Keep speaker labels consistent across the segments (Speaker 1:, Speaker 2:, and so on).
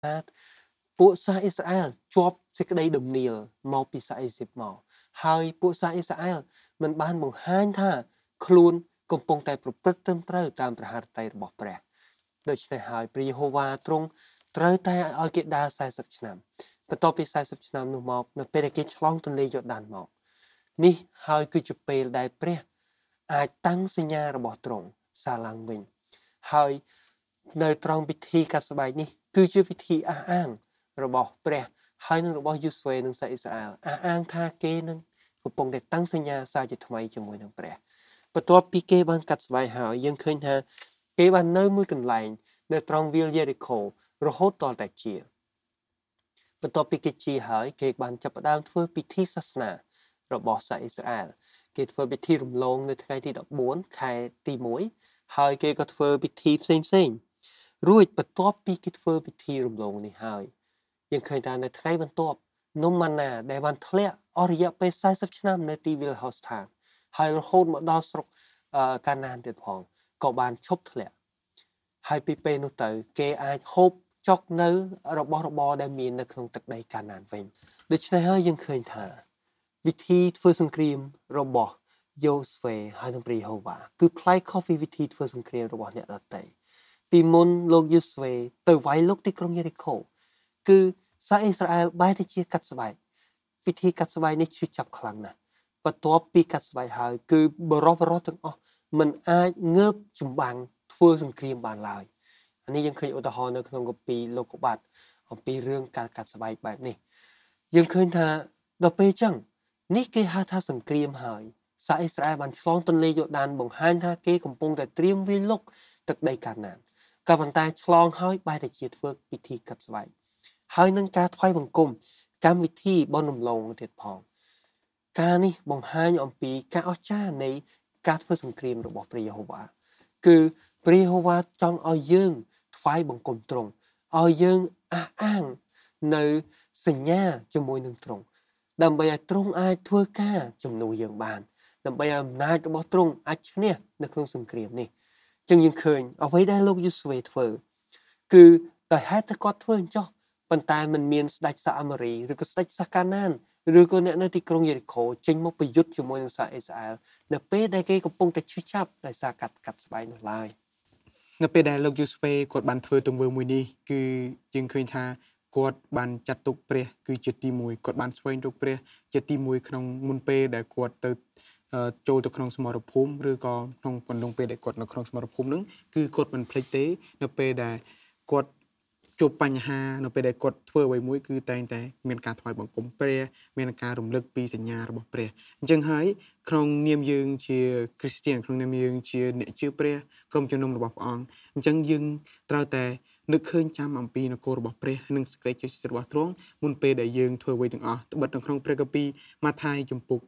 Speaker 1: ពួកសាសអ៊ីស្រាអែលជាប់សេចក្តីដំណៀលមកពីសាសអេស៊ីបមកហើយពួកសាសអ៊ីស្រាអែលមិនបានបង្ហាញថាខ្លួនកំពុងតែប្រព្រឹត្តត្រឹមត្រូវតាមព្រះハរតីរបស់ព្រះដូច្នេះហើយព្រះយេហូវ៉ាទ្រង់ត្រូវតែឲ្យគេដើរ40ឆ្នាំបន្ទាប់ពី40ឆ្នាំនោះមកនៅពេលដែលគេឆ្លងទន្លេយ៉ូដានមកនេះហើយគឺជាពេលដែលព្រះអាចតាំងសញ្ញារបស់ទ្រង់សារឡើងវិញហើយនៅត្រង់ពិធីកាត់ស្បែកនេះគឺជាពិធីអះអាងរបស់ព្រះហើយនឹងរបស់យូស្វេនិងសាសអ៊ីស្រាអែលអះអាងថាគេនឹងកំពុងតែតាំងសញ្ញាសារជាថ្មីជាមួយនឹងព្រះបន្ទាប់ពីគេបានកាត់ស្បែកហើយយើងឃើញថាគេបាននៅមួយកន្លែងនៅត្រង់វាលយេរីកូរហូតដល់តែជាបន្ទាប់ពីគេជាហើយគេបានចាប់ផ្ដើមធ្វើពិធីសាសនារបស់សាសអ៊ីស្រាអែលគេធ្វើពិធីរំលងនៅថ្ងៃទី14ខែទី1ហើយគេក៏ធ្វើពិធីផ្សេងរួចបន្ទាប់ពីគេធ្វើពិធីរំលងនេះហើយយើងឃើញថានៅថ្ងៃបន្ទាប់នំម៉ាណាដែលបានធ្លាក់អស់រយៈពេល40ឆ្នាំនៅទីវាលហោស្ថានហើយរហូតមកដល់ស្រុកកាណានទៀតផងក៏បានឈប់ធ្លាក់ហើយពីពេលនោះទៅគេអាចហូបចុកនៅរបស់របរដែលមាននៅក្នុងទឹកដីកាណានវិញដូច្នេះហើយយើងឃើញថាវិធីធ្វើសង្គ្រាមរបស់យូស្វេហើយនឹងព្រះយេហូវ៉ាគឺប្លែកខុសពីវិធីធ្វើសង្គ្រាមរបស់អ្នកដទៃពីមុនលោកយូស្វេទៅវាយលុកទីក្រុងយេរីកូគឺសាសអ៊ីស្រាអែលបែរទៅជាកាត់ស្បែកពិធីកាត់ស្បែកនេះឈឺចាប់ខ្លាំងណាស់បន្ទាប់ពីកាត់ស្បែកហើយគឺបរិបរទាំងអស់មិនអាចងើបចម្បាំងធ្វើសង្គ្រាមបានឡើយអានេះយើងឃើញឧទាហរណ៍នៅក្នុងគម្ពីរលោកុបាទអំពីរឿងការកាត់ស្បែកបែបនេះយើងឃើញថាដល់ពេលចឹងនេះគេហៅថាសង្គ្រាមហើយសាសអ៊ីស្រាអែលបានឆ្លងទន្លេយ៉ូដានបង្ហាញថាគេកំពុងតែត្រៀមវាយលុកទឹកដីកាណានក៏ប៉ុន្តែឆ្លងហើយបែរទៅជាធ្វើពិធីកាត់ស្បែកហើយនឹងការថ្វាយបង្គំកម្មវិធីបន់រំលងទៀតផងការនេះបង្ហាញអំពីការអស្ចារ្យនៃការធ្វើសង្គ្រាមរបស់ព្រះយេហូវ៉ាគឺព្រះយេហូវ៉ាចង់ឲ្យយើងថ្វាយបង្គំទ្រង់ឲ្យយើងអះអាងនៅសញ្ញាជាមួយនឹងទ្រង់ដើម្បីឲ្យទ្រង់អាចធ្វើការជំនួសយើងបានដើម្បីឲ្យអំណាចរបស់ទ្រង់អាចឈ្នះនៅក្នុងសង្គ្រាមនេះចឹងយើងឃើញអ្វីដែលលោកយូស្វេធ្វើគឺដោយហេតុតែគាត់ធ្វើអញ្ចោះប៉ុន្តែมันមានស្ដេចសាអាម៉ារីឬក៏ស្ដេចសាកាណានឬក៏អ្នកនៅទីក្រុងយេរីកូចេញមកប្រយុទ្ធជាមួយនឹងសាសអ៊ីស្រាអែលនៅពេលដែលគេកំពុងតែឈឺចាប់ដោយសារកាត់ស្បែកនោះឡើយ
Speaker 2: នៅពេលដែលលោកយូស្វេគាត់បានធ្វើទង្វើមួយនេះគឺយើងឃើញថាគាត់បានចាត់ទុកព្រះគឺជាទី1គាត់បានស្វែងរកព្រះជាទី1ក្នុងមុនពេលដែលគាត់ទៅចូលទៅក្នុងសមរភូមិឬក៏ក្នុងកំឡុងពេលដែលគាត់នៅក្នុងសមរភូមិហ្នឹងគឺគាត់មិនភ្លេចទេនៅពេលដែលគាត់ជួបបញ្ហានៅពេលដែលគាត់ធ្វើអ្វីមួយគឺតែងតែមានការថ្វាយបង្គំព្រះមានការរំលឹកពីសញ្ញារបស់ព្រះអញ្ចឹងហើយក្នុងនាមយើងជាគ្រីស្ទានក្នុងនាមយើងជាអ្នកជឿព្រះក្រុមជំនុំរបស់ព្រះអង្គអញ្ចឹងយើងត្រូវតែនឹកឃើញចាំអំពីនគររបស់ព្រះនិងសេចក្តីជឿជាក់របស់ទ្រង់មុនពេលដែលយើងធ្វើអ្វីទាំងអស់ត្បិតនៅក្នុងព្រះគម្ពីរម៉ាថាយជំពូក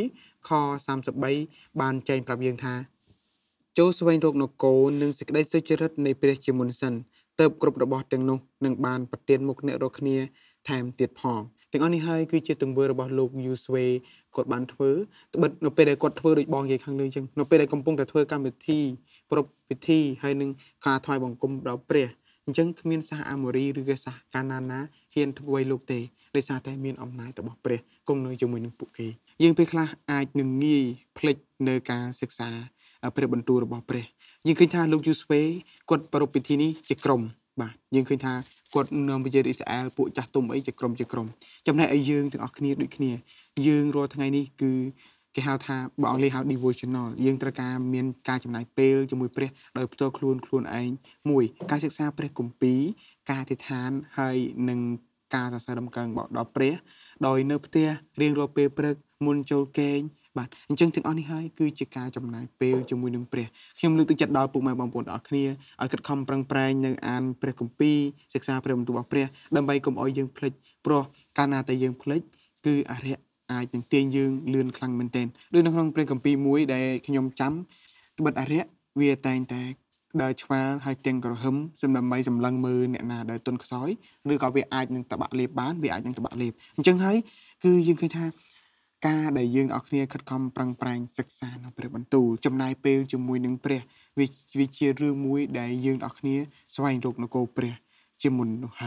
Speaker 2: 6ខ33បានចែងប្រាប់យើងថាចូលស្វែងរកនគរនិងសេចក្តីសុចរិតនៃព្រះជាមុនសិនទើបគ្រប់របស់ទាំងនោះនឹងបានប្រទានមុខអ្នករាល់គ្នាថែមទៀតផងទាំងអស់នេះហើយគឺជាទង្វើរបស់លោកយូស្វេគាត់បានធ្វើត្បិតនៅពេលដែលគាត់ធ្វើដូចបងនិយាយខាងលើអញ្ចឹងនៅពេលដែលកំពុងតែធ្វើកម្មវិធីប្រពៃពិធីហើយនឹងការថ្វាយបង្គំដល់ព្រះអញ្ចឹងគ្មានសាសអាម៉ូរីឬក៏សាសកាណានណាហ៊ានធ្វើឲ្យលោកទេដោយសារតែមានអំណាចរបស់ព្រះគង់នៅជាមួយនឹងពួកគេយើងពេលខ្លះអាចនឹងងាយភ្លេចនៅការសិក្សាព្រះបន្ទូលរបស់ព្រះយើងឃើញថាលោកយូស្វេគាត់ប្រារព្ធពិធីនេះជាក្រុមបាទយើងឃើញថាគាត់នាំប្រជាអ៊ីស្រាអែលពួកចាស់ទុំអីជាក្រុមចំណែកឲ្យយើងទាំងអស់គ្នាដូចគ្នាយើងរាល់ថ្ងៃនេះគឺគេហៅថាបើអង់គ្លេសហៅ devotional យើងត្រូវការមានការចំណាយពេលជាមួយព្រះដោយផ្ទាល់ខ្លួនឯងមួយការសិក្សាព្រះគម្ពីរការអធិដ្ឋានហើយនឹងការសរសើរដំណើរដល់ព្រះដោយនៅផ្ទះរៀងរាល់ពេលព្រឹកមុនចូលគេងបាទអញ្ចឹងទាំងអស់នេះហើយគឺជាការចំណាយពេលជាមួយនឹងព្រះខ្ញុំលើកទឹកចិត្តដល់ពុកម៉ែបងប្អូនទាំងអស់គ្នាឲ្យខិតខំប្រឹងប្រែងនៅអានព្រះគម្ពីរសិក្សាព្រះបន្ទូលរបស់ព្រះដើម្បីកុំឲ្យយើងភ្លេចព្រោះកាលណាតែយើងភ្លេចគឺអរិយអាចនឹងទាញយើងលឿនខ្លាំងមែនទែនដូចនៅក្នុងព្រះគម្ពីរមួយដែលខ្ញុំចាំត្បិតអរិយវាតែងតែដើរឆ្វាលហើយទាំងក្រហឹមដើម្បីសម្លឹងមើលអ្នកណាដែលទុនខ្សោយឬក៏វាអាចនឹងតបាក់លេបបានវាអាចនឹងតបាក់លេបអញ្ចឹងហើយគឺយើងឃើញថាការដែលយើងអ្នកគ្នាខិតខំប្រឹងប្រែងសិក្សានៅព្រះបន្ទូលចំណាយពេលជាមួយនឹងព្រះវាជារឿងមួយដែលយើងអ្នកគ្នាស្វែងរកនគរព្រះជាមុននោះហើយ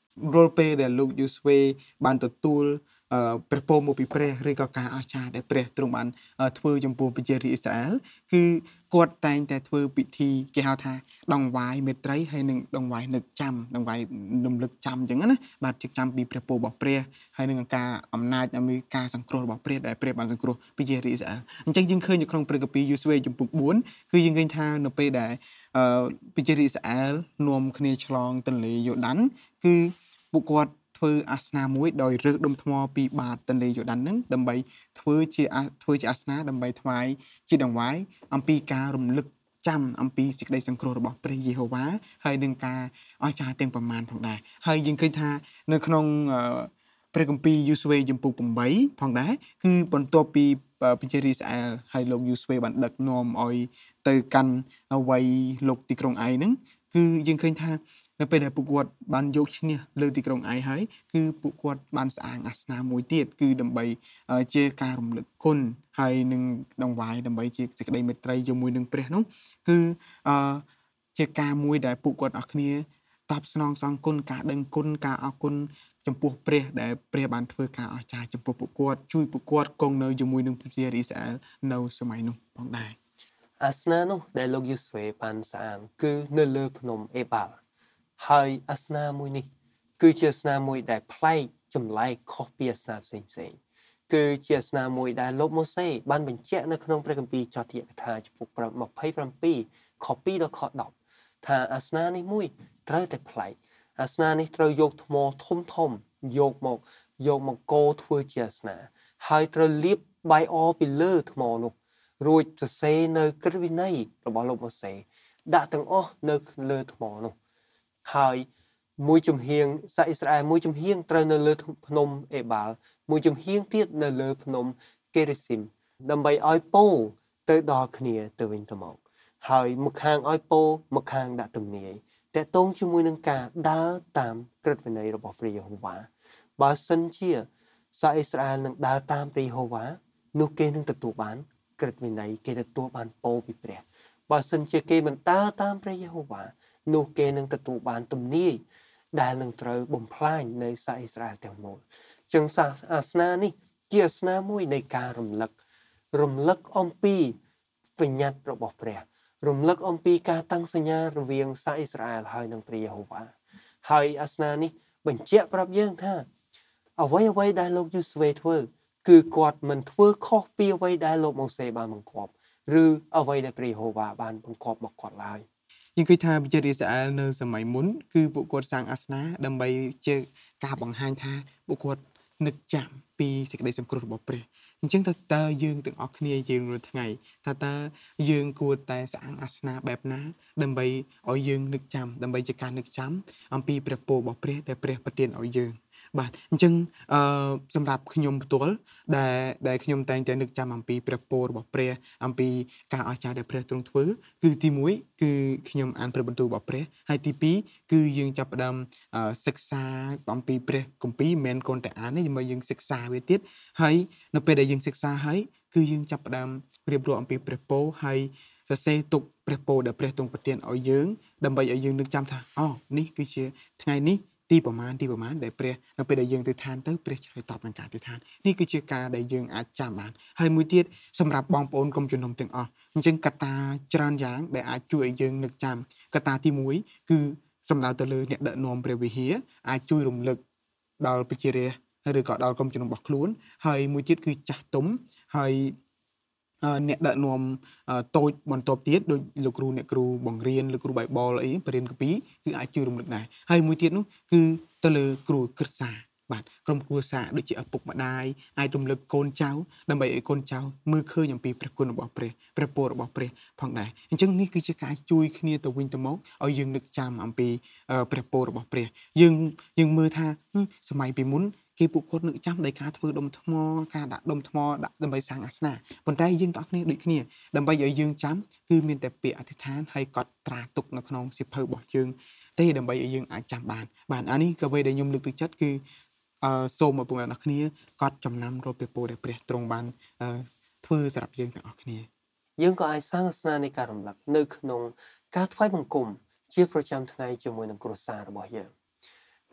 Speaker 2: role play ដែលលោក Yuswe បានទទួលព្រះពរមកពីព្រះឬក៏ការអស្ចារ្យដែលព្រះទ្រង់បានធ្វើចំពោះប្រជារាស្ត្រអ៊ីស្រាអែលគឺគាត់តែងតែធ្វើពិធីគេហៅថាដង្វាយមេត្រីហើយនឹងដង្វាយនឹកចាំដង្វាយរំលឹកចាំអញ្ចឹងណាបាទជិះចាំពីព្រះពររបស់ព្រះហើយនឹងការអំណាចនៃការសង្គ្រោះរបស់ព្រះដែលព្រះបានសង្គ្រោះប្រជារាស្ត្រអ៊ីស្រាអែលអញ្ចឹងយើងឃើញនៅក្នុងព្រះគម្ពីរ Yuswe ចំពុក4គឺយើងឃើញថានៅពេលដែលប្រជារាស្ត្រអ៊ីស្រាអែលនាំគ្នាឆ្លងទន្លេយ៉ូដានគឺពួកគាត់ធ្វើអាសនាមួយដោយរើសដុំថ្មពីបាតទន្លេយ៉ូដានហ្នឹងដើម្បីធ្វើជាអាសនាដើម្បីថ្វាយជាដង្វាយអំពីការរំលឹកចាំអំពីសេចក្តីសង្គ្រោះរបស់ព្រះយេហូវ៉ាហើយនឹងការអស្ចារ្យទាំងប្រមាណផងដែរហើយយើងឃើញថានៅក្នុងព្រះគម្ពីរ Yuswe ចំពុក8ផងដែរគឺបន្ទាប់ពីប្រជារាស្ត្រអ៊ីស្រាអែលហើយលោក Yuswe បានដឹកនាំឲ្យទៅកាន់អ្វីលោកទីក្រុងឯហ្នឹងគឺយើងឃើញថានៅពេលដែលពួកគាត់បានយកឈ្នះលើទីក្រុងឯហើយគឺពួកគាត់បានស្អាងអាសនាមួយទៀតគឺដើម្បីជាការរំលឹកគុណហើយនឹងដង្វាយដើម្បីជាសេចក្តីមេត្រីជាមួយនឹងព្រះនោះគឺជាការមួយដែលពួកគាត់អស់គ្នាតបស្នងសងគុណការដឹងគុណការអរគុណចំពោះព្រះដែលព្រះបានធ្វើការអស្ចារ្យចំពោះពួកគាត់ជួយពួកគាត់គង់នៅជាមួយនឹងប្រជារាស្ត្រអ៊ីស្រាអែលនៅសម័យនោះផងដែរ
Speaker 1: អាសនានោះដែលលោកយូស្វេបានស្អាងគឺនៅលើភ្នំអេបាល់ហើយអាសនាមួយនេះគឺជាអាសនាមួយដែលប្លែកចម្លែកខុសពីអាសនាផ្សេងគឺជាអាសនាមួយដែលលោកម៉ូសេបានបញ្ជាក់នៅក្នុងព្រះគម្ពីរចតយកថាចំពុក27ខ2ដល់ខ10ថាអាសនានេះមួយត្រូវតែប្លែកអាសនានេះត្រូវយកថ្មធំយកមកកូរធ្វើជាអាសនាហើយត្រូវលាបបាយអពីលើថ្មនោះរួចសរសេរនៅក្រឹតវិន័យរបស់លោកម៉ូសេដាក់ទាំងអស់នៅលើថ្មនោះហើយមួយចំហៀងសាអ៊ីស្រាអែលមួយចំហៀងត្រូវនៅលើភ្នំអេបាល់មួយចំហៀងទៀតនៅលើភ្នំកេរីស៊ីមដើម្បីឲ្យពោទៅដល់គ្នាទៅវិញទៅមកហើយមកខាងឲ្យពោមកខាងដាក់ទំនាយតកតងជាមួយនឹងការដើរតាមក្រឹតវិន័យរបស់ព្រះយេហូវ៉ាបើសិនជាសាអ៊ីស្រាអែលនឹងដើរតាមព្រះយេហូវ៉ានោះគេនឹងទទួលបានក្រឹតវិន័យគេទទួលបានពោពីព្រះបើសិនជាគេមិនដើរតាមព្រះយេហូវ៉ានោះគេនឹងទទួលបានទំនាយដែលនឹងត្រូវបំផ្លាញនៅសាអ៊ីស្រាអែលទាំងមូលចឹងអាសនានេះជាអាសនាមួយនៃការរំលឹកអំពីបញ្ញត្តិរបស់ព្រះរំលឹកអំពីការតាំងសញ្ញារវាងសាអ៊ីស្រាអែលហើយនិងព្រះយេហូវ៉ាហើយអាសនានេះបញ្ជាក់ប្រាប់យើងថាអ្វីដែលលោកយូស្វេធ្វើគឺគាត់មិនធ្វើខុសពីអ្វីដែលលោកម៉ូសេបានបង្គាប់ឬអ្វីដែលព្រះយេហូវ៉ាបានបង្គាប់មកគាត់ឡើយ
Speaker 2: យើងឃើញថាប្រជារាស្ត្រអ៊ីស្រាអែលនៅសម័យមុនគឺពួកគាត់សាងអាសនាដើម្បីជាការបង្ហាញថាពួកគាត់នឹកចាំពីសេចក្តីសង្គ្រោះរបស់ព្រះអញ្ចឹងតើយើងទាំងអស់គ្នាយើងរាល់ថ្ងៃតើយើងគួរតែសាងអាសនាបែបណាដើម្បីឲ្យយើងនឹកចាំដើម្បីជាការនឹកចាំអំពីព្រះពររបស់ព្រះដែលព្រះប្រទានឲ្យយើងបាទអញ្ចឹងសម្រាប់ខ្ញុំផ្ទាល់ដែលខ្ញុំតែងតែនឹកចាំអំពីព្រះពររបស់ព្រះអំពីការអស្ចារ្យដែលព្រះទ្រង់ធ្វើគឺទី1គឺខ្ញុំអានព្រះបន្ទូលរបស់ព្រះហើយទី2គឺយើងចាប់ផ្ដើមសិក្សាអំពីព្រះគម្ពីរមិនមែនគ្រាន់តែអានទេដើម្បីយើងសិក្សាវាទៀតហើយនៅពេលដែលយើងសិក្សាហើយគឺយើងចាប់ផ្ដើមរៀបរាប់អំពីព្រះពរហើយសរសេរទុកព្រះពរដែលព្រះទ្រង់ប្រទានឲ្យយើងដើម្បីឲ្យយើងនឹកចាំថានេះគឺជាថ្ងៃនេះទីប្រមាណដែលព្រះនៅពេលដែលយើងទៅឋានទៅព្រះឆ្លើយតបនឹងការទៅឋាននេះគឺជាការដែលយើងអាចចាំបានហើយមួយទៀតសម្រាប់បងប្អូនកុំជំនុំទាំងអស់អញ្ចឹងកត្តាច្រើនយ៉ាងដែលអាចជួយឲ្យយើងនឹកចាំកត្តាទី1គឺសំដៅទៅលើអ្នកដឹកនាំព្រះវិហារអាចជួយរំលឹកដល់ប្រជារាស្ត្រឬក៏ដល់ក្រុមជំនុំរបស់ខ្លួនហើយមួយទៀតគឺចាស់ទុំហើយអ្នកដឹកនាំតូចបន្ទាប់ទៀតដូចលោកគ្រូអ្នកគ្រូបង្រៀនលោកគ្រូបៃបលអីបរិញ្ញាបត្រគឺអាចជួយរំលឹកដែរហើយមួយទៀតនោះគឺទៅលើគ្រូគិតសាបាទក្រុមគ្រួសារដូចជាឪពុកម្ដាយអាចរំលឹកកូនចៅដើម្បីឲ្យកូនចៅមើលឃើញអំពីព្រះគុណរបស់ព្រះព្រះពររបស់ព្រះផងដែរអញ្ចឹងនេះគឺជាការជួយគ្នាទៅវិញទៅមកឲ្យយើងនឹកចាំអំពីព្រះពររបស់ព្រះយើងមើលថាសម័យពីមុនគេពួកគាត់នឹកចាំដោយការធ្វើដុំថ្មការដាក់ដុំថ្មដាក់ដើម្បីសាងអាសនៈប៉ុន្តែយើងទាំងអស់គ្នាដូចគ្នាដើម្បីឲ្យយើងចាំគឺមានតែពាក្យអធិដ្ឋានហើយកត់ត្រាទុកនៅក្នុងសៀវភៅរបស់យើងទេដើម្បីឲ្យយើងអាចចាំបានអានេះក៏អ្វីដែលខ្ញុំលើកទឹកចិត្តគឺសូមឲ្យបងប្អូនទាំងអស់គ្នាកត់ចំណាំរកព្រះពរដែលព្រះទ្រង់បានធ្វើសម្រាប់យើងទាំងអស់គ្នា
Speaker 1: យើងក៏អាចសាងអាសនៈនៃការរំលឹកនៅក្នុងការថ្វាយបង្គំជាប្រចាំថ្ងៃជាមួយនឹងគ្រួសាររបស់យើង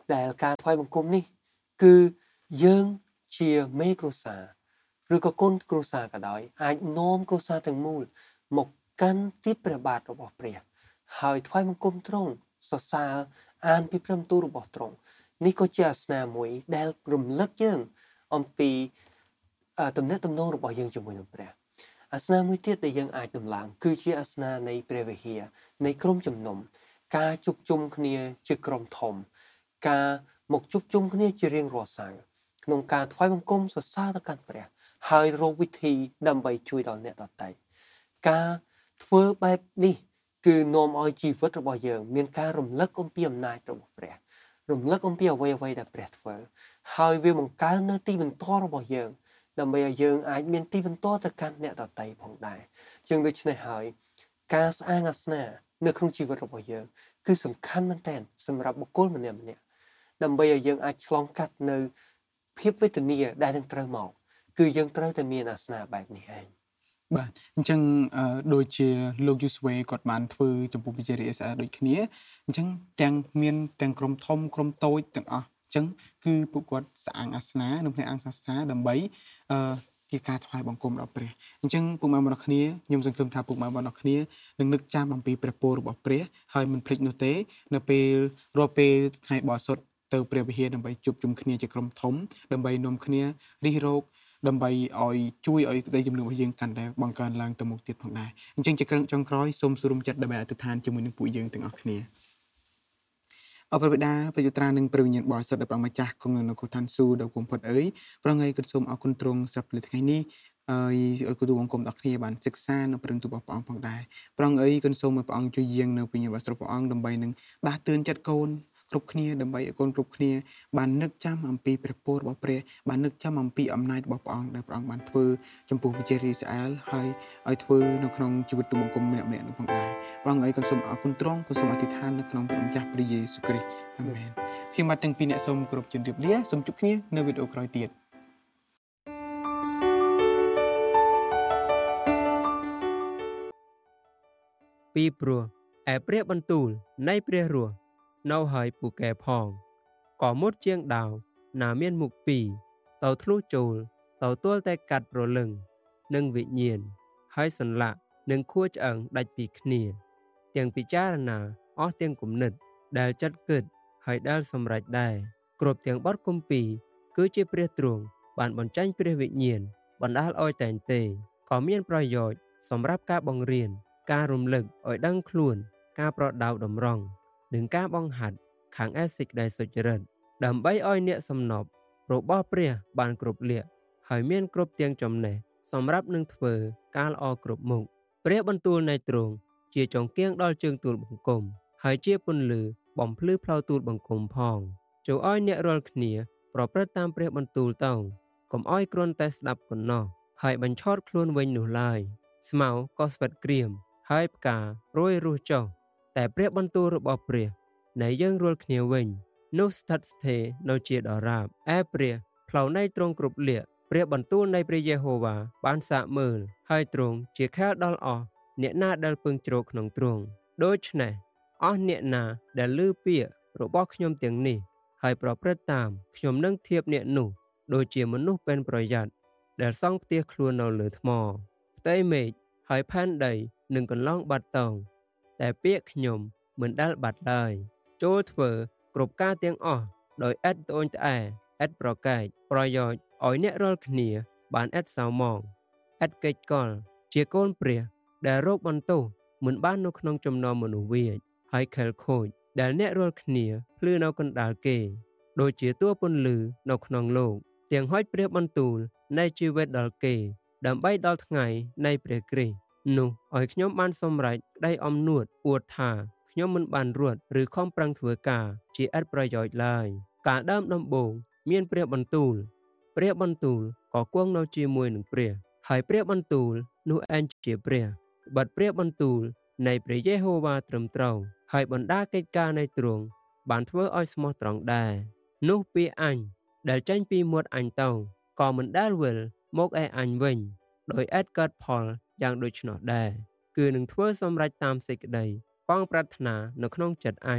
Speaker 1: ដែលការថ្វាយបង្គំនេះគឺយើងជាមេគ្រួសារឬក៏កូនគ្រួសារក៏ដោយអាចនាំគ្រួសារទាំងមូលមកកាន់ទីព្រះបាទរបស់ព្រះហើយថ្វាយបង្គំទ្រង់សរសើរអានពីព្រះបន្ទូលរបស់ទ្រង់នេះក៏ជាអាសនាមួយដែលរំលឹកយើងអំពីទំនាក់ទំនងរបស់យើងជាមួយនឹងព្រះអាសនាមួយទៀតដែលយើងអាចដំឡើងគឺជាអាសនានៃព្រះវិហារនៃក្រុមជំនុំការជួបជុំគ្នាជាក្រុមធំការមកជួបជុំគ្នាជារៀងរាល់សៅរ៍ក្នុងការថ្វាយបង្គំសរសើរទៅកាន់ព្រះហើយរកវិធីដើម្បីជួយដល់អ្នកដទៃការធ្វើបែបនេះគឺនាំឲ្យជីវិតរបស់យើងមានការរំលឹកអំពីអំណាចរបស់ព្រះរំលឹកអំពីអ្វីៗដែលព្រះធ្វើហើយវាបង្កើននៅទីបន្ទាល់របស់យើងដើម្បីឲ្យយើងអាចមានទីបន្ទាល់ទៅកាន់អ្នកដទៃផងដែរជាងដូច្នេះហើយការស្អាងអាសនានៅក្នុងជីវិតរបស់យើងគឺសំខាន់មែនទែនសម្រាប់បុគ្គលម្នាក់ៗដើម្បីឲ្យយើងអាចឆ្លងកាត់នៅភាពវេទនាដែលនឹងត្រូវមកគឺយើងត្រូវតែមានអាសនាបែបនេះឯង
Speaker 2: បាទអញ្ចឹងដូចជាលោកយូស្វេគាត់បានធ្វើចំពោះវិជារីអេសអាដូចគ្នាអញ្ចឹងទាំងមានទាំងក្រុមធំក្រុមតូចទាំងអស់អញ្ចឹងគឺពួកគាត់ស្អាងអាសនានៅក្នុងអង្គសាសនាដើម្បីជាការថ្វាយបង្គំដល់ព្រះអញ្ចឹងពុកម៉ែបងប្អូនគ្នាខ្ញុំសង្ឃឹមថាពុកម៉ែបងប្អូនគ្នានឹងនឹកចាំអំពីព្រះពររបស់ព្រះហើយមិនភ្លេចនោះទេនៅពេលរាល់ពេលថ្ងៃបរិសុទ្ធទៅព្រះវិហារដើម្បីជួបជុំគ្នាជាក្រុមធំដើម្បីនាំគ្នារិះរោចដើម្បីឲ្យជួយឲ្យក្តីជំនឿរបស់យើងកាន់តែបង្កើនឡើងទៅមុខទៀតផងដែរអញ្ចឹងជាក្រឹងចុងក្រោយសូមសូមចិត្តដើម្បីអធិដ្ឋានជាមួយនឹងពួកយើងទាំងអស់គ្នាអរព្រះបិតាព្រះយុត្រានិងព្រះវិញ្ញាណបរិសុទ្ធដែលព្រះម្ចាស់គង់នៅនគរឋានសួគ៌ដ៏គំផុតអើយព្រះអង្គក៏សូមអរគុណទ្រង់សម្រាប់ពេលថ្ងៃនេះឲ្យគូទូបង្គំដល់គ្នាបានសិក្សានៅព្រះបន្ទូលរបស់ព្រះអង្គផងដែរព្រះអង្គក៏សូមឲ្យព្រះអង្គជួយយាងនៅវិញ្ញាណបរិសុទ្ធព្រះអង្គដើម្បីនឹងដាស់តឿនចិត្តកូនគ្រប់គ្នាដើម្បីឲ្យកូនគ្រប់គ្នាបាននឹកចាំអំពីព្រះពររបស់ព្រះបាននឹកចាំអំពីអំណាចរបស់ព្រះអង្គដែលព្រះអង្គបានធ្វើចំពោះវិជារីអ៊ីស្រាអែលហើយឲ្យធ្វើនៅក្នុងជីវិតទូបង្គំម្នាក់ៗនោះផងដែរព្រះអង្គក៏សូមអរគុណទ្រង់ក៏សូមអធិដ្ឋាននៅក្នុងព្រះម្ចាស់ព្រះយេស៊ូវគ្រីស្ទអាមែនខ្ញុំបាទទាំងពីរអ្នកសូមគោរពជម្រាបលាសូមជួបគ្នានៅវីដេអូក្រោយទៀត
Speaker 3: ពីព្រោះឯព្រះបន្ទូលនៃព្រះរស់នៅហើយពូកែផងក៏មុតជាងដាវណាមានមុខពីរទៅធ្លុះចូលទៅទល់តែកាត់ប្រលឹងនិងវិញ្ញាណហើយសន្លាក់នឹងខួរឆ្អឹងដាច់ពីគ្នាទាំងពិចារណាអស់ទាំងគំនិតដែលចិត្តគិតហើយដែលសម្រេចដែរគ្រប់ទាំងបទគម្ពីរគឺជាព្រះទ្រង់បានបញ្ចេញព្រះវិញ្ញាណបណ្ដាលឲ្យតែងទេក៏មានប្រយោជន៍សម្រាប់ការបង្រៀនការរំលឹកឲ្យដឹងខ្លួនការប្រដៅតម្រង់និងការបង្ហាត់ខាងឯសេចក្តីសុចរិតដើម្បីឲ្យអ្នកសំណប់របស់ព្រះបានគ្រប់លក្ខហើយមានគ្រប់ទាំងចំណេះសម្រាប់នឹងធ្វើការល្អគ្រប់មុខព្រះបន្ទូលនៃទ្រង់ជាចង្គៀងដល់ជើងទូលបង្គំហើយជាពន្លឺបំភ្លឺផ្លូវទូលបង្គំផងចូលឲ្យអ្នករាល់គ្នាប្រព្រឹត្តតាមព្រះបន្ទូលទៅកុំឲ្យគ្រាន់តែស្ដាប់ប៉ុណ្ណោះហើយបញ្ឆោតខ្លួនវិញនោះឡើយស្មៅក៏ស្វិតក្រៀមហើយផ្ការរយរស់ចុះតែព្រះបន្ទូលរបស់ព្រះនៃយើងរាល់គ្នាវិញនោះស្ថិតស្ថេរនៅជាដរាបឯព្រះផ្លូវនៃទ្រង់គ្រប់លក្ខព្រះបន្ទូលនៃព្រះយេហូវ៉ាបានសាកមើលហើយទ្រង់ជាខែលដល់អស់អ្នកណាដែលពឹងជ្រកក្នុងទ្រង់ដូច្នេះអស់អ្នកណាដែលឮពាក្យរបស់ខ្ញុំទាំងនេះហើយប្រព្រឹត្តតាមខ្ញុំនឹងធៀបអ្នកនោះដូចជាមនុស្សเป็นប្រយ័ត្នដែលសង់ផ្ទះខ្លួននៅលើថ្មផ្ទៃមេឃហើយផែនដីនឹងកន្លងបាត់ទៅតែពាក្យខ្ញុំមិនដែលបាត់ឡើយចូលធ្វើគ្រប់ការទាំងអស់ដោយឥតត្អូញត្អែឥតប្រកែកប្រយោជន៍ឲ្យអ្នករាល់គ្នាបានឥតសៅមងឥតកិច្ចកលជាកូនព្រះដែលរោគបន្ទោសមិនបាននៅក្នុងចំណោមមនុស្សវាចហើយខែលខូចដែលអ្នករាល់គ្នាភ្លឺនៅកណ្ដាលគេដូចជាតួពន្លឺនៅក្នុងលោកទាំងហុចព្រះបន្ទូលនៃជីវិតដល់គេដើម្បីដល់ថ្ងៃនៃព្រះគ្រីស្ទនោះឲ្យខ្ញុំបានសម្រេចក្តីអំនួតអួតថាខ្ញុំមិនបានរត់ឬខំប្រឹងធ្វើការជាឥតប្រយោជន៍ឡើយកាលដើមដំបូងមានព្រះបន្ទូលក៏គង់នៅជាមួយនឹងព្រះហើយព្រះបន្ទូលនោះឯងជាព្រះបិទព្រះបន្ទូលនៃព្រះយេហូវ៉ាត្រឹមត្រូវហើយបណ្ដាកិច្ចការនៃទ្រង់បានធ្វើឲ្យស្មោះត្រង់ដែរនោះពាក្យអញដែលចេញពីមាត់អញទៅក៏មិនដែលវិលមកឯអញវិញដោយឥតកើតផលយ៉ាងដូច្នោះដែរគឺនឹងធ្វើសម្រេចតាមសេចក្តីប៉ងប្រាថ្នានៅក្នុងចិត្តអញ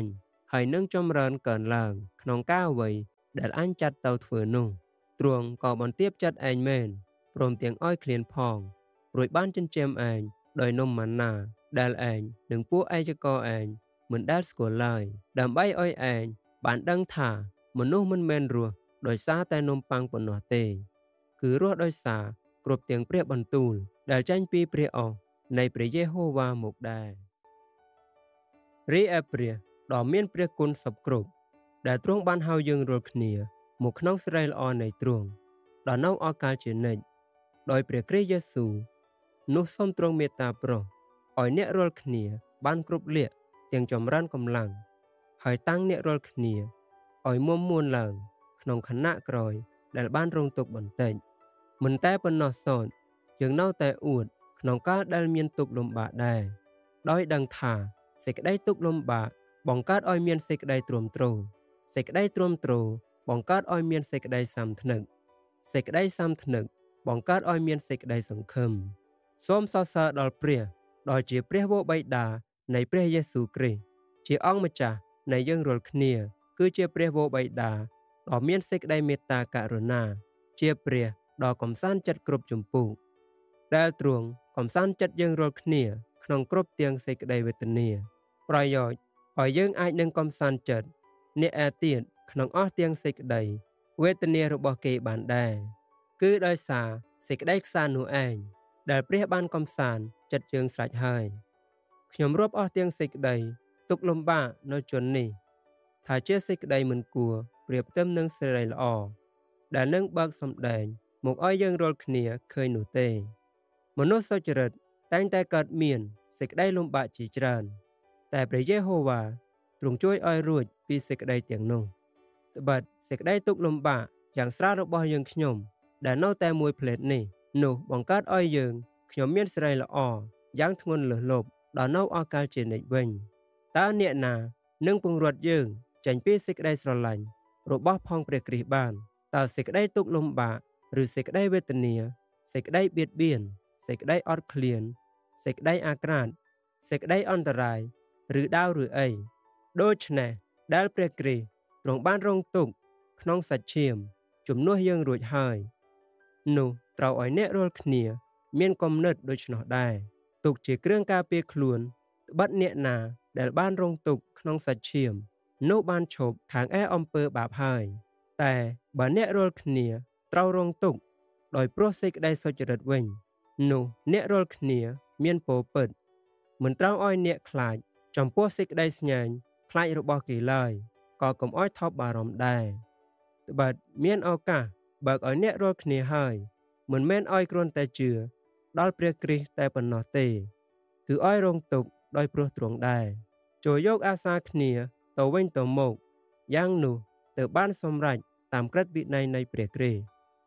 Speaker 3: ហើយនឹងចម្រើនកើនឡើងក្នុងការអ្វីដែលអញចាត់ទៅធ្វើនោះទ្រង់ក៏បន្ទាបចិត្តឯងមែនព្រមទាំងឲ្យឃ្លានផងរួចបានចិញ្ចឹមឯងដោយនំម៉ាណាដែលឯងនិងពួកឯកករឯងមិនដែលស្គាល់ឡើយដើម្បីឲ្យឯងបានដឹងថាមនុស្សមិនមែនរស់ដោយសារតែនំប៉័ងប៉ុណ្ណោះទេគឺរស់ដោយសារគ្រប់ទាំងព្រះបន្ទូលដែលចេញពីព្រះអស់នៃព្រះយេហូវ៉ាមកដែររីឯព្រះដ៏មានព្រះគុណសពគ្រប់ដែលទ្រង់បានហៅយើងរាល់គ្នាមកក្នុងសេរីល្អនៃទ្រង់ដល់នៅអកាលជានិច្ចដោយព្រះគ្រីស្ទយេស៊ូវនោះសូមទ្រង់មេត្តាប្រោសឲ្យអ្នករាល់គ្នាបានគ្រប់លៀកទាំងចម្រើនកម្លាំងហើយតាំងអ្នករាល់គ្នាឲ្យមុំមួនឡើងក្នុងខណៈក្រោយដែលបានរងទុក្ខបន្តិចមិនតែប៉ុណ្ណោះសោតយើងនៅតែអួតក្នុងកាលដែលមានទុក្ខលំបាកដែរដោយដឹងថាសេចក្តីទុក្ខលំបាកបង្កើតឲ្យមានសេចក្តីទ្រាំទ្រសេចក្តីទ្រាំទ្របង្កើតឲ្យមានសេចក្តីសាមធ្នឹកសេចក្តីសាមធ្នឹកបង្កើតឲ្យមានសេចក្តីសង្ឃឹមសូមសរសើរដល់ព្រះដ៏ជាព្រះវរបិតានៃព្រះយេស៊ូវគ្រីស្ទជាអង្គម្ចាស់នៃយើងរាល់គ្នាគឺជាព្រះវរបិតាដ៏មានសេចក្តីមេត្តាករុណាជាព្រះដ៏កំសាន្តចិត្តគ្រប់ជំពូកដែលទ្រង់កំសាន្តចិត្តយើងរាល់គ្នាក្នុងគ្រប់ទាំងសេចក្តីវេទនាប្រយោជន៍ឲ្យយើងអាចនឹងកំសាន្តចិត្តអ្នកឯទៀតក្នុងអស់ទាំងសេចក្តីវេទនារបស់គេបានដែរគឺដោយសារសេចក្តីខ្សាន្តនោះឯងដែលព្រះបានកំសាន្តចិត្តយើងស្រេចហើយខ្ញុំរាប់អស់ទាំងសេចក្តីទុក្ខលំបាកនៅជន់នេះថាជាសេចក្តីមិនគួរប្រៀបផ្ទឹមនឹងសេរីល្អដែលនឹងបើកសម្ដែងមកឲ្យយើងរាល់គ្នាឃើញនោះទេមនុស្សសុចរិតតែងតែកើតមានសេចក្តីលំបាកជាច្រើនតែព្រះយេហូវ៉ាទ្រង់ជួយឲ្យរួចពីសេចក្តីទាំងនោះត្បិតសេចក្តីទុក្ខលំបាកយ៉ាងស្រាលរបស់យើងខ្ញុំដែលនៅតែមួយផ្លេតនេះនោះបង្កើតឲ្យយើងខ្ញុំមានសេរីល្អយ៉ាងធ្ងន់លើសលប់ដល់នៅអកាលជានិច្ចវិញតើអ្នកណានឹងពង្រត់យើងចេញពីសេចក្តីស្រឡាញ់របស់ផងព្រះគ្រីស្ទបានតើសេចក្តីទុក្ខលំបាកឬសេចក្តីវេទនាសេចក្តីបៀតបៀនសេចក្តីអត់ឃ្លានសេចក្តីអាក្រាតសេចក្តីអន្តរាយឬដាវឬអីដូច្នេះដែលព្រះគ្រីស្ទទ្រង់បានរងទុក្ខក្នុងសាច់ឈាមជំនួសយើងរួចហើយនោះត្រូវឲ្យអ្នករាល់គ្នាមានគំនិតដូច្នោះដែរទុកជាគ្រឿងការពារខ្លួនត្បិតអ្នកណាដែលបានរងទុក្ខក្នុងសាច់ឈាមនោះបានឈប់ខាងឯអំពើបាបហើយតែបើអ្នករាល់គ្នាត្រូវរងទុក្ខដោយព្រោះសេចក្តីសុចរិតវិញនោះអ្នករាល់គ្នាមានពរពិតមិនត្រូវឲ្យអ្នកខ្លាចចំពោះសេចក្តីស្ញាញ់ខ្លាចរបស់គេឡើយក៏កុំឲ្យថប់បារម្ភដែរត្បិតមានឱកាសបើកឲ្យអ្នករាល់គ្នាហើយមិនមែនឲ្យគ្រាន់តែជឿដល់ព្រះគ្រីស្ទតែប៉ុណ្ណោះទេគឺឲ្យរងទុក្ខដោយព្រោះទ្រង់ដែរចូលយកអាសាគ្នាទៅវិញទៅមកយ៉ាងនោះទៅបានសម្រេចតាមក្រឹតវិន័យនៃព្រះគ្រីស្ទ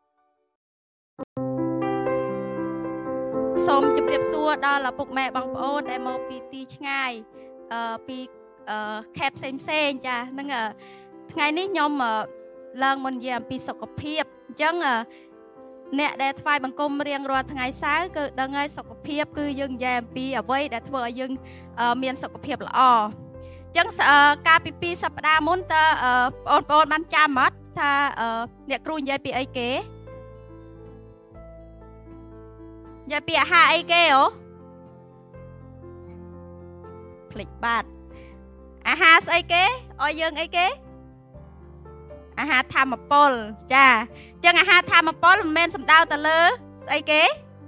Speaker 4: សូមជម្រាបសួរដល់ឪពុកម៉ែបងប្អូនដែលមកពីទីឆ្ងាយពីខេត្តផ្សេងចាហ្នឹងថ្ងៃនេះខ្ញុំឡើងមកនិយាយអំពីសុខភាពអញ្ចឹងអ្នកដែលថ្វាយបង្គំរៀងរាល់ថ្ងៃសៅរ៍គឺដឹងហើយសុខភាពគឺយើងនិយាយអំពីអ្វីដែលធ្វើឲ្យយើងមានសុខភាពល្អអញ្ចឹងកាលពី2សប្តាហ៍មុនតើបងប្អូនបានចាំអត់ថាអ្នកគ្រូនិយាយពីអីគេនិយាយពីអាហារអីគេអូភ្លេចបាត់អាហារស្អីគេឲ្យយើងអីគេអាហារធម្មពលចាអញ្ចឹងអាហារធម្មពលមិនមែនសំដៅទៅលើស្អីគេ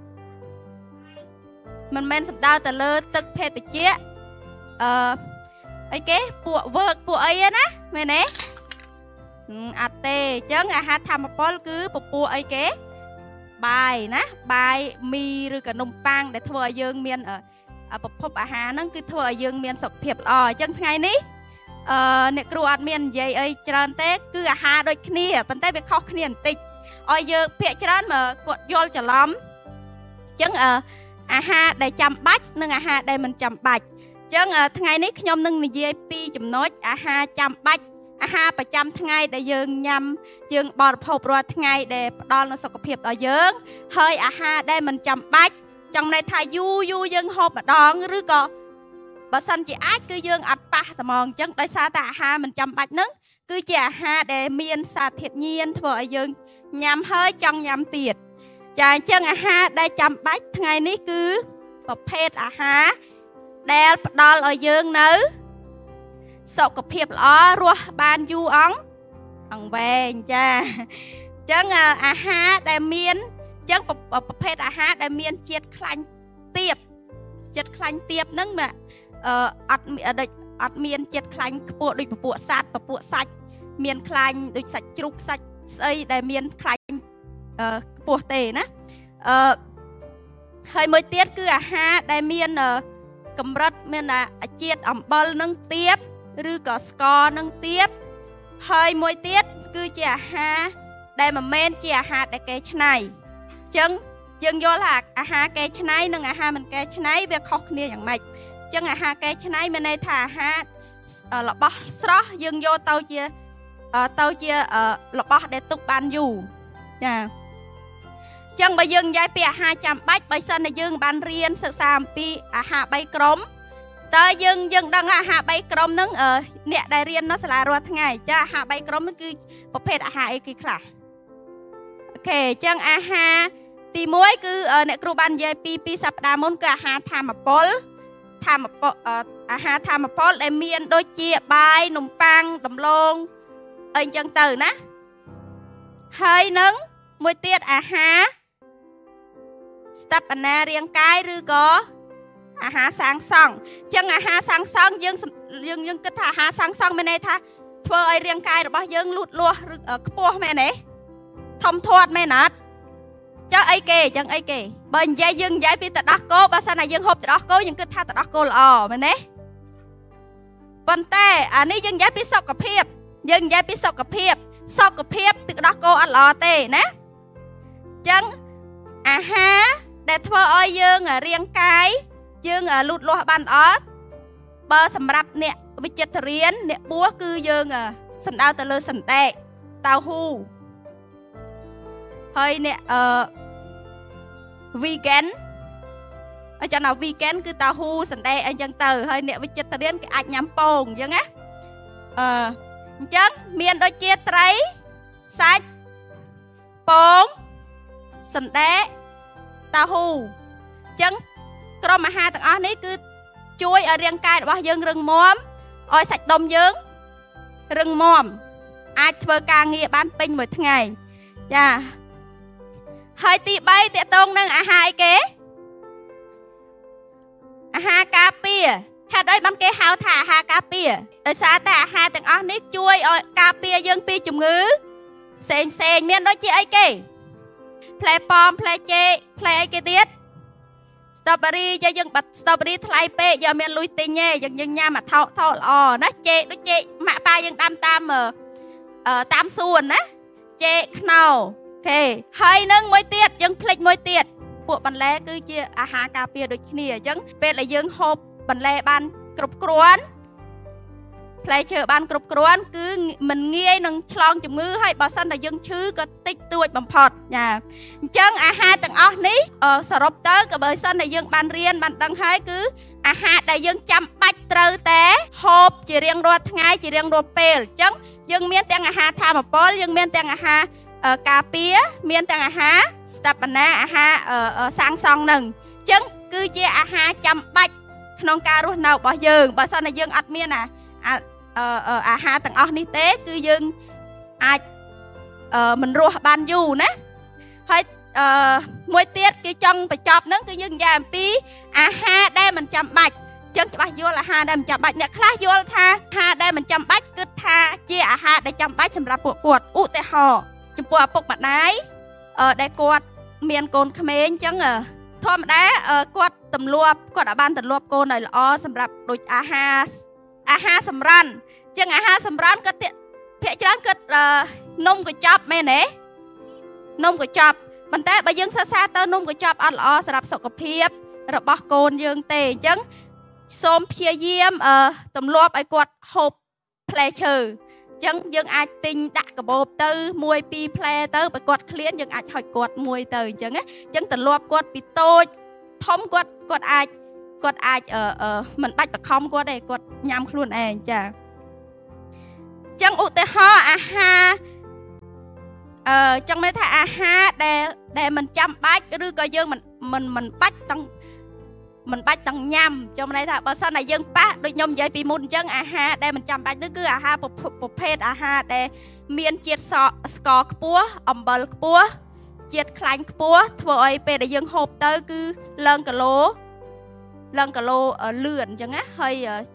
Speaker 4: មិនមែនសំដៅទៅលើទឹកភេទជ្ជៈអីគេពួកវើកពួកអីណាមែនទេអត់ទេអញ្ចឹងអាហារធម្មពលគឺពពួកអីគេបាយណាបាយមីឬក៏នំប៉័ងដែលធ្វើឲ្យយើងមានប្រភពអាហារហ្នឹងគឺធ្វើឲ្យយើងមានសុខភាពល្អអញ្ចឹងថ្ងៃនេះអ្នកគ្រូអត់មាននិយាយអីច្រើនទេគឺអាហារដូចគ្នាប៉ុន្តែវាខុសគ្នាបន្តិចឲ្យយើងភាគច្រើនគាត់យល់ច្រឡំអញ្ចឹងអាហារដែលចាំបាច់និងអាហារដែលមិនចាំបាច់អញ្ចឹងថ្ងៃនេះខ្ញុំនឹងនិយាយពីចំណុចអាហារចាំបាច់អាហារប្រចាំថ្ងៃដែលយើងញ៉ាំយើងបរិភោគរាល់ថ្ងៃដែលផ្ដល់នូវសុខភាពដល់យើងហើយអាហារដែលមិនចាំបាច់ចង់ន័យថាយូរយើងហូបម្ដងឬក៏បើសិនជាអាចគឺយើងអត់បប៉ះត្មងអញ្ចឹងដោយសារតែអាហារមិនចាំបាច់ហ្នឹងគឺជាអាហារដែលមានសារធាតុញៀនធ្វើឲ្យយើងញ៉ាំហើយចង់ញ៉ាំទៀតចាអញ្ចឹងអាហារដែលចាំបាច់ថ្ងៃនេះគឺប្រភេទអាហារដែលផ្ដល់ឲ្យយើងនៅសុខភាពល្អរស់បានយូរអង្វែងចាអញ្ចឹងអាហារដែលមានអញ្ចឹងប្រភេទអាហារដែលមានជាតិខ្លាញ់ទាបជាតិខ្លាញ់ទាបហ្នឹងអត់មានជាតិខ្លាញ់ខ្ពស់ដូចពពួកសត្វពពួកសាច់មានខ្លាញ់ដូចសាច់ជ្រូកសាច់ស្អីដែលមានខ្លាញ់ខ្ពស់ទេណាហើយមួយទៀតគឺអាហារដែលមានកម្រិតមានជាតិអំបិលនឹងទាបឬក៏ស្ករនឹងទាបហើយមួយទៀតគឺជាអាហារដែលមិនមែនជាអាហារដែលគេច្នៃអញ្ចឹងយើងយល់ថាអាហារគេច្នៃនិងអាហារមិនគេច្នៃវាខុសគ្នាយ៉ាងម៉េចអញ្ចឹងអាហារគេច្នៃមានន័យថាអាហាររបស់ស្រស់យើងយកទៅជារបស់ដែលទុកបានយូរចាអញ្ចឹងបើយើងនិយាយពីអាហារចាំបាច់បើសិនតែយើងបានរៀនសិក្សាអំពីអាហារ3ក្រុមតើយើងដឹងអាហារ3ក្រុមហ្នឹងអ្នកដែលរៀននៅសាលារាល់ថ្ងៃចាអាហារ3ក្រុមហ្នឹងគឺប្រភេទអាហារអីគេខ្លះអូខេអញ្ចឹងអាហារទី1គឺអ្នកគ្រូបាននិយាយពីសប្តាហ៍មុនគឺអាហារធម្មពលអាហារធម្មពលដែលមានដូចជាបាយនំប៉័ងដំឡូងអីអញ្ចឹងទៅណាហើយនឹងមួយទៀតអាហារស្តាប់បណ្ណារាងកាយឬក៏អាហារសាងសង់អញ្ចឹងអាហារសាងសង់យើងគិតថាអាហារសាងសង់មានន័យថាធ្វើឲ្យរាងកាយរបស់យើងលូតលាស់ឬខ្ពស់មែនទេធំធាត់មែនអត់ចុះអីគេអញ្ចឹងអីគេបើយើងនិយាយពីទឹកដោះគោបើសិនណាយើងហូបទឹកដោះគោយើងគិតថាទឹកដោះគោល្អមែនទេប៉ុន្តែអានេះយើងនិយាយពីសុខភាពទឹកដោះគោអត់ល្អទេណាអញ្ចឹងអាហារដែលធ្វើឲ្យយើងរាងកាយយើងលូតលាស់បានល្អបើសម្រាប់អ្នកវិចិត្ររៀនអ្នកបួសគឺយើងសំដៅទៅលើសណ្តែកតៅហ៊ូហើយអ្នក vegan អញ្ចឹងណា vegan គឺតៅហ៊ូសណ្តែកអីចឹងទៅហើយអ្នកវិចិត្ររៀនគេអាចញ៉ាំពងអញ្ចឹងណាអញ្ចឹងមានដូចជាត្រីសាច់ពងសណ្តែកតៅហ៊ូអញ្ចឹងក្រុមអាហារទាំងអស់នេះគឺជួយឲ្យរាងកាយរបស់យើងរឹងមាំឲ្យសាច់ដុំយើងរឹងមាំអាចធ្វើការងារបានពេញមួយថ្ងៃចាហើយទី3តកតងនឹងអាហារអីគេអាហារការពារហេតុអីបានគេហៅថាអាហារការពារដោយសារតែអាហារទាំងអស់នេះជួយឲ្យការពារយើងពីជំងឺផ្សេងមានដូចជាអីគេផ្លែប៉ោមផ្លែចេកផ្លែអីគេទៀតស្ទ្រូប៊េរីយើងបាត់ស្ទ្រូប៊េរីថ្លៃពេកយើងមានលុយទិញទេយើងញ៉ាំអាថោល្អណាចេកដូចចេកម៉ាក់ប៉ាយើងដាំតាមសួនណាចេកខ្នុរអូខេហើយនឹងមួយទៀតយើងភ្លេចមួយទៀតពួកបន្លែគឺជាអាហារការពារដូចគ្នាអញ្ចឹងពេលដែលយើងហូបបន្លែបានគ្រប់គ្រាន់ផ្លែឈើបានគ្រប់គ្រាន់គឺមិនងាយនឹងឆ្លងជំងឺហើយបើសិនតែយើងឈឺក៏តិចតួចបំផុតចាអញ្ចឹងអាហារទាំងអស់នេះសរុបទៅក៏បើសិនតែយើងបានរៀនបានដឹងហើយគឺអាហារដែលយើងចាំបាច់ត្រូវតែហូបជារៀងរាល់ថ្ងៃជារៀងរាល់ពេលអញ្ចឹងយើងមានទាំងអាហារធម្មពលយើងមានទាំងអាហារការពារមានទាំងអាហារស្តាប់បណ្ណាអាហារសាងសង់នឹងអញ្ចឹងគឺជាអាហារចាំបាច់ក្នុងការរស់នៅរបស់យើងបើសិនតែយើងអត់មានអាហារទាំងអស់នេះទេគឺយើងអាចមិនរស់បានយូរណាហើយមួយទៀតគឺចង់បញ្ចប់ហ្នឹងគឺយើងនិយាយអំពីអាហារដែលមិនចាំបាច់ចឹងច្បាស់យល់អាហារដែលមិនចាំបាច់អ្នកខ្លះយល់ថាអាហារដែលមិនចាំបាច់គិតថាជាអាហារដែលចាំបាច់សម្រាប់ពួកគាត់ឧទាហរណ៍ចំពោះឪពុកម្ដាយដែលគាត់មានកូនក្មេងចឹងធម្មតាគាត់ទម្លាប់គាត់អាចបានទម្លាប់កូនឲ្យល្អសម្រាប់ដូចអាហារសម្រន់ចឹងអាហារសម្រន់គាត់ភាគច្រើនគាត់នំកញ្ចប់មែនទេនំកញ្ចប់ប៉ុន្តែបើយើងសិក្សាទៅនំកញ្ចប់អត់ល្អសម្រាប់សុខភាពរបស់កូនយើងទេអញ្ចឹងសូមព្យាយាមទម្លាប់ឲ្យគាត់ហូបផ្លែឈើអញ្ចឹងយើងអាចទិញដាក់កាបូបទៅ1 2ផ្លែទៅបើគាត់ឃ្លានយើងអាចហុចគាត់មួយទៅអញ្ចឹងទម្លាប់គាត់ពីតូចធំគាត់អាចគាត់អាចមិនបាច់បខំគាត់ទេគាត់ញ៉ាំខ្លួនឯងចាចឹងឧទាហរណ៍អាហារចង់ន័យថាអាហារដែលមិនចាំបាច់ឬក៏យើងមិនបាច់ទាំងញ៉ាំចង់ន័យថាបើសិនតែយើងប៉ះដូចខ្ញុំនិយាយពីមុនអញ្ចឹងអាហារដែលមិនចាំបាច់នោះគឺអាហារប្រភេទអាហារដែលមានជាតិស្ករខ្ពស់អំបិលខ្ពស់ជាតិខ្លាញ់ខ្ពស់ធ្វើឲ្យពេលដែលយើងហូបទៅគឺឡើងគីឡូលឿនអញ្ចឹងណាហើយ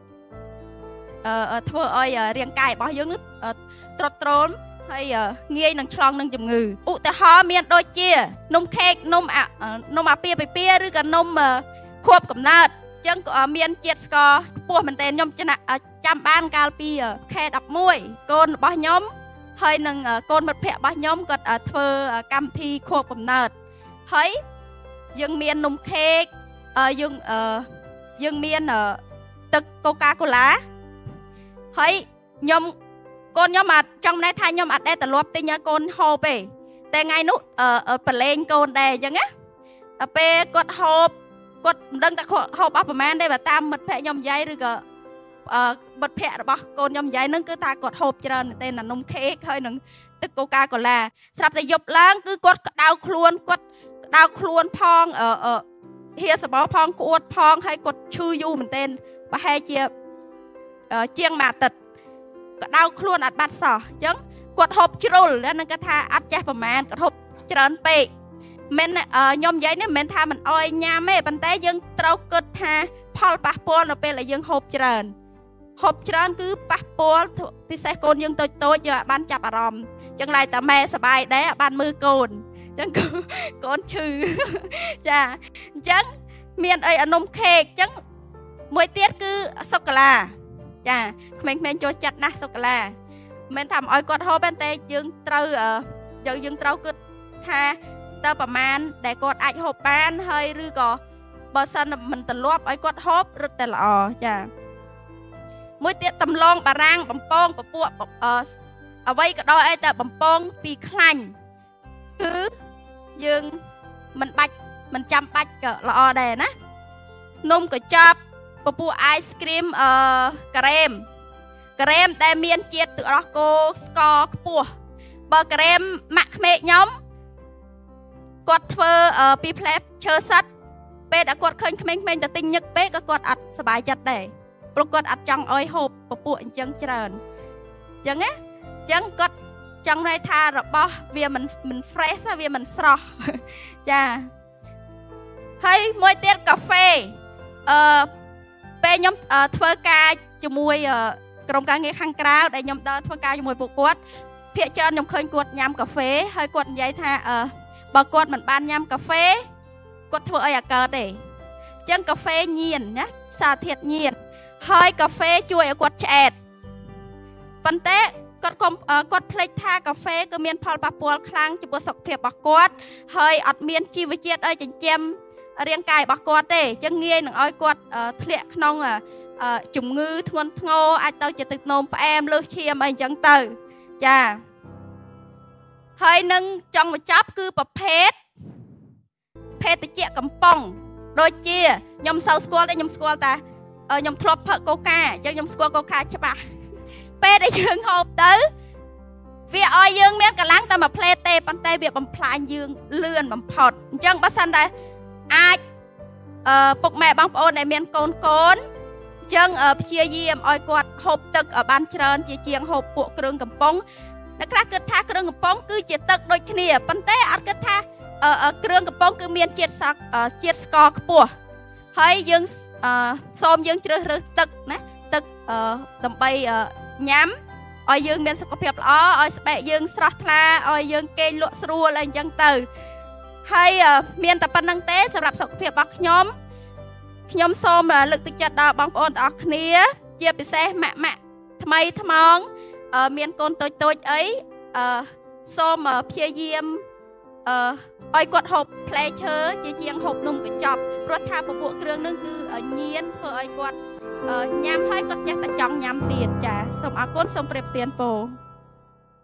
Speaker 4: ធ្វើឲ្យរាងកាយរបស់យើងនោះទ្រុឌទ្រោមហើយងាយនឹងឆ្លងនឹងជំងឺឧទាហរណ៍មានដូចជានំខេកនំអាពាហ៍ពិពាហ៍ឬក៏នំខួបកំណើតអញ្ចឹងក៏មានជាតិស្ករខ្ពស់មែនទែនខ្ញុំចាំបានកាលពីខែ11កូនរបស់ខ្ញុំហើយនឹងកូនមិត្តភ័ក្តិរបស់ខ្ញុំគាត់ធ្វើកម្មវិធីខួបកំណើតហើយយើងមាននំខេកយើងមានទឹកកូកាកូឡាហើយកូនខ្ញុំចង់ណែថាខ្ញុំអត់ដែលត្រឡប់ទិញឲ្យកូនហូបទេតែថ្ងៃនោះប្រឡែងកូនដែរអញ្ចឹងណាដល់ពេលគាត់ហូបគាត់មិនដឹងថាហូបអស់ប្រហែលទេបើតាមមិត្តភ័ក្តិខ្ញុំនិយាយឬក៏មិត្តភ័ក្តិរបស់កូនខ្ញុំនិយាយហ្នឹងគឺថាគាត់ហូបច្រើនមែនទេណានំខេកហើយនឹងទឹកកូកាកូឡាស្រាប់តែយប់ឡើងគឺគាត់ក្តៅខ្លួនផងហៀសបោផងក្អួតផងហើយគាត់ឈឺយូរមែនទេប្រហែលជាជាងមួយអាទិត្យក្តៅខ្លួនអត់បាត់សោះអញ្ចឹងគាត់ហូបជ្រុលហ្នឹងគាត់ថាអត់ចេះប្រមាណគាត់ហូបច្រើនពេកមិនខ្ញុំនិយាយនេះមិនមែនថាមិនអោយញ៉ាំទេប៉ុន្តែយើងត្រូវគិតថាផលប៉ះពាល់នៅពេលដែលយើងហូបច្រើនគឺប៉ះពាល់ពិសេសកូនយើងតូចយើងអាចបានចាប់អារម្មណ៍អញ្ចឹងឡើយតែម៉ែសប្បាយដែរបានមើលកូនអញ្ចឹងកូនឈឺចាអញ្ចឹងមានអីនំខេកអញ្ចឹងមួយទៀតគឺសូកូឡាចាក្មេងៗចូលចិត្តណាស់សូកូឡាមិនថាមិនអោយគាត់ហូបទេតែយើងត្រូវគិតថាតើប្រមាណដែលគាត់អាចហូបបានហើយឬក៏បើសិនមិនទលាប់ឲ្យគាត់ហូបរឹតតែល្អចាមួយទៀតតំឡងបារាំងបំពងពពួកអ្វីក៏ដោយតែបំពងពីខ្លាញ់គឺយើងមិនចាំបាច់ក៏ល្អដែរណានំកញ្ចប់ពពួកអាយស្គ្រីមការ៉េមដែលមានជាតិទឹកដោះគោស្ករខ្ពស់បើការ៉េមម៉ាក់ក្មេកខ្ញុំគាត់ធ្វើពីផ្លែឈើសិតពេលដែលគាត់ឃើញក្មេងៗទៅទិញញឹកពេកក៏គាត់អត់សប្បាយចិត្តដែរព្រោះគាត់អត់ចង់ឲ្យហូបពពួកអញ្ចឹងច្រើនអញ្ចឹងណាអញ្ចឹងគាត់ចង់ន័យថារបស់វាមិន fresh វាមិនស្រស់ចាហើយមួយទៀតកាហ្វេពេលខ្ញុំធ្វើការជាមួយក្រុមការងារខាងក្រៅដែលខ្ញុំដើរធ្វើការជាមួយពួកគាត់ភាគច្រើនខ្ញុំឃើញគាត់ញ៉ាំកាហ្វេហើយគាត់និយាយថាបើគាត់មិនបានញ៉ាំកាហ្វេគាត់ធ្វើអីអាកើតទេអញ្ចឹងកាហ្វេញៀនណាសារធាតុញៀនហើយកាហ្វេជួយឲ្យគាត់ឆ្អែតប៉ុន្តែគាត់ភ្លេចថាកាហ្វេគឺមានផលប៉ះពាល់ខ្លាំងចំពោះសុខភាពរបស់គាត់ហើយអត់មានជីវជាតិអីចិញ្ចឹមរាងកាយរបស់គាត់ទេអញ្ចឹងងាយនឹងឲ្យគាត់ធ្លាក់ក្នុងជំងឺធ្ងន់ធ្ងរអាចទៅជាទឹកនោមផ្អែមលើសឈាមអីអញ្ចឹងទៅចាហើយនឹងចង់បញ្ចប់គឺប្រភេទភេទជ្ជៈកំប៉ុងដូចជាខ្ញុំសូវស្គាល់ទេខ្ញុំស្គាល់តែខ្ញុំធ្លាប់ផឹកកូកាអញ្ចឹងខ្ញុំស្គាល់កូកាច្បាស់ពេលដែលយើងហូបទៅវាឲ្យយើងមានកម្លាំងតែមួយផ្លេតទេប៉ុន្តែវាបំផ្លាញយើងលឿនបំផុតអញ្ចឹងបើសិនតែអាចពុកម៉ែបងប្អូនដែលមានកូនអញ្ចឹងព្យាយាមឲ្យគាត់ហូបទឹកឲ្យបានច្រើនជាជាងហូបពួកគ្រឿងកំប៉ុងអ្នកខ្លះគិតថាគ្រឿងកំប៉ុងគឺជាទឹកដូចគ្នាប៉ុន្តែអត់គិតថាគ្រឿងកំប៉ុងគឺមានជាតិស្ករខ្ពស់ហើយយើងសូមយើងជ្រើសរើសទឹកណាទឹកដើម្បីញ៉ាំឲ្យយើងមានសុខភាពល្អឲ្យស្បែកយើងស្រស់ថ្លាឲ្យយើងគេងលក់ស្រួលអីអញ្ចឹងទៅហើយមានតែប៉ុណ្្នឹងទេសម្រាប់សុខភាពរបស់ខ្ញុំសូមលើកទឹកចិត្តដល់បងប្អូនទាំងអស់គ្នាជាពិសេសម៉ាក់ថ្មីថ្មងមានកូនតូចអីសូមព្យាយាមឲ្យគាត់ហូបផ្លែឈើជាជាងហូបនំកញ្ចប់ព្រោះថាពពួកគ្រឿងនឹងគឺញៀនធ្វើឲ្យគាត់ញ៉ាំហើយគាត់ចេះតែចង់ញ៉ាំទៀតចាសូមអរគុណសូមប្រៀបទានពរ